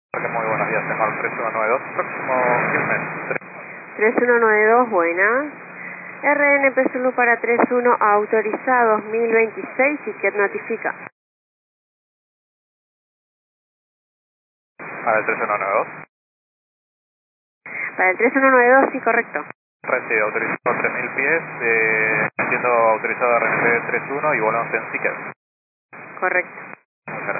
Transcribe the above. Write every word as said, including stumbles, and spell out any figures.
Muy buenos días, Temar tres uno nueve dos, próximo Quilmes. tres uno nueve dos, buenas. R N P Zulu para tres uno, autorizado dos mil veintiséis, ticket notifica. Para el tres uno nueve dos. Para el tres uno nueve dos, sí, correcto. Recibe, autorizado tres mil pies, eh, entiendo autorizado R N P tres uno y volvemos en ticket. Correcto.